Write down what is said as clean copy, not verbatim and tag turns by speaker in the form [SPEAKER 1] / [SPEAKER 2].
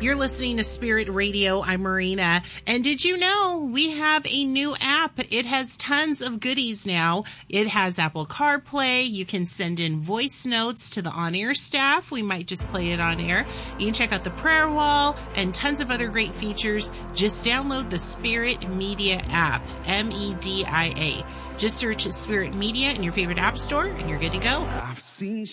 [SPEAKER 1] You're listening to Spirit Radio. I'm Marina. And did you know we have a new app? It has tons of goodies now. It has Apple CarPlay. You can send in voice notes to the on-air staff. We might just play it on air. You can check out the prayer wall and tons of other great features. Just download the Spirit Media app, MEDIA. Just search Spirit Media in your favorite app store and you're good to go.
[SPEAKER 2] I've seen